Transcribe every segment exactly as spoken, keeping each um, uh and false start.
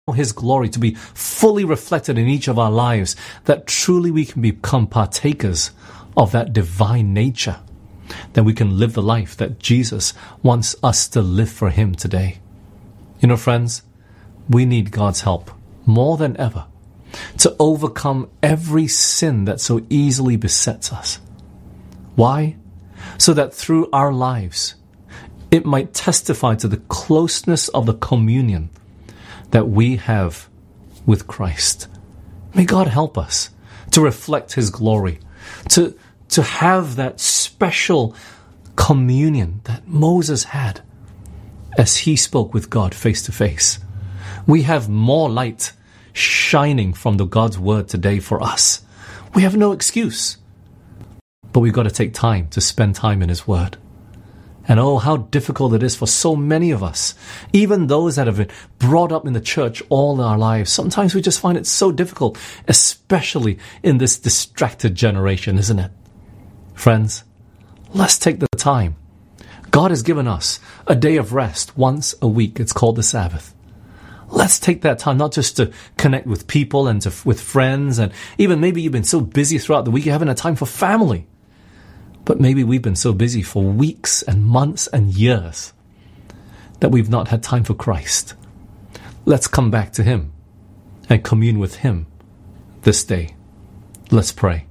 His glory to be fully reflected in each of our lives, that truly we can become partakers of that divine nature, then we can live the life that Jesus wants us to live for Him today. You know, friends, we need God's help more than ever to overcome every sin that so easily besets us. Why? So that through our lives, it might testify to the closeness of the communion that we have with Christ. May God help us to reflect His glory, to, to have that special communion that Moses had as he spoke with God face to face. We have more light shining from the God's word today for us. We have no excuse, but we've got to take time to spend time in His word. And oh, how difficult it is for so many of us, even those that have been brought up in the church all our lives. Sometimes we just find it so difficult, especially in this distracted generation, isn't it? Friends, let's take the time. God has given us a day of rest once a week. It's called the Sabbath. Let's take that time, not just to connect with people and to, with friends, and even maybe you've been so busy throughout the week, you haven't had time for family. But maybe we've been so busy for weeks and months and years that we've not had time for Christ. Let's come back to Him and commune with Him this day. Let's pray.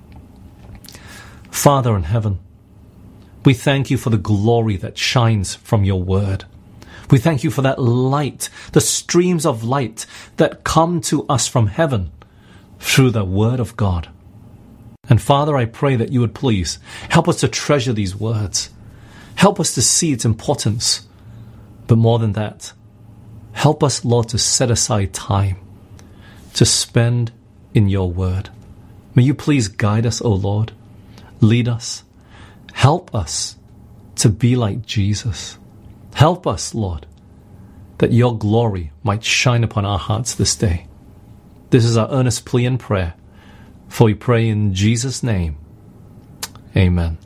Father in heaven, we thank You for the glory that shines from Your word. We thank You for that light, the streams of light that come to us from heaven through the word of God. And Father, I pray that You would please help us to treasure these words. Help us to see its importance. But more than that, help us, Lord, to set aside time to spend in Your word. May You please guide us, O Lord. Lead us. Help us to be like Jesus. Help us, Lord, that Your glory might shine upon our hearts this day. This is our earnest plea and prayer. For we pray in Jesus' name. Amen.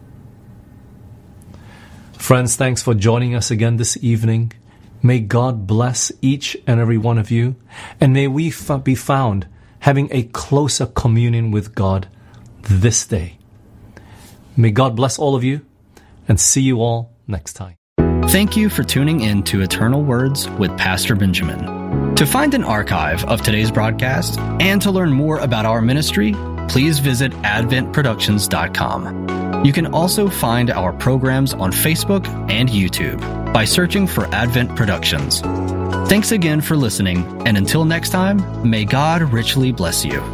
Friends, thanks for joining us again this evening. May God bless each and every one of you, and may we f- be found having a closer communion with God this day. May God bless all of you, and see you all next time. Thank you for tuning in to Eternal Words with Pastor Benjamin. To find an archive of today's broadcast and to learn more about our ministry, please visit advent productions dot com. You can also find our programs on Facebook and YouTube by searching for Advent Productions. Thanks again for listening, and until next time, may God richly bless you.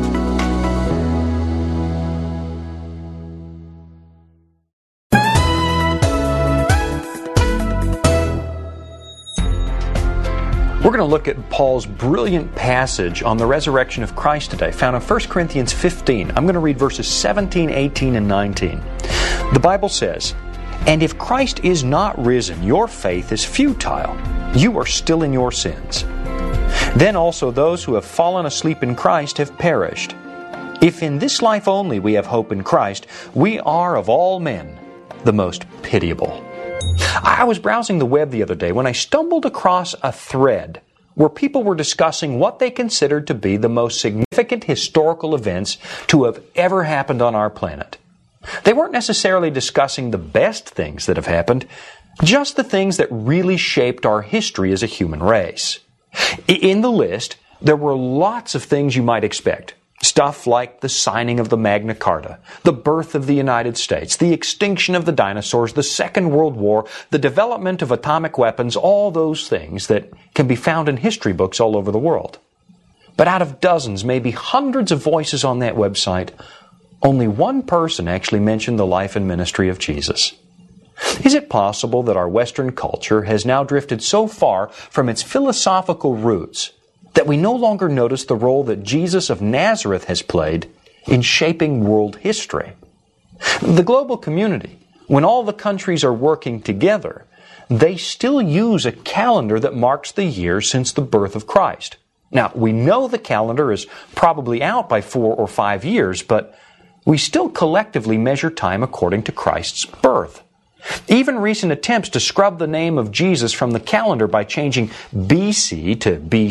We're going to look at Paul's brilliant passage on the resurrection of Christ today, found in First Corinthians fifteen. I'm going to read verses seventeen, eighteen, and nineteen. The Bible says, "And if Christ is not risen, your faith is futile. You are still in your sins. Then also those who have fallen asleep in Christ have perished. If in this life only we have hope in Christ, we are of all men the most pitiable." I was browsing the web the other day when I stumbled across a thread where people were discussing what they considered to be the most significant historical events to have ever happened on our planet. They weren't necessarily discussing the best things that have happened, just the things that really shaped our history as a human race. In the list, there were lots of things you might expect. Stuff like the signing of the Magna Carta, the birth of the United States, the extinction of the dinosaurs, the Second World War, the development of atomic weapons, all those things that can be found in history books all over the world. But out of dozens, maybe hundreds of voices on that website, only one person actually mentioned the life and ministry of Jesus. Is it possible that our Western culture has now drifted so far from its philosophical roots that we no longer notice the role that Jesus of Nazareth has played in shaping world history? The global community, when all the countries are working together, they still use a calendar that marks the years since the birth of Christ. Now, we know the calendar is probably out by four or five years, but we still collectively measure time according to Christ's birth. Even recent attempts to scrub the name of Jesus from the calendar by changing B C to B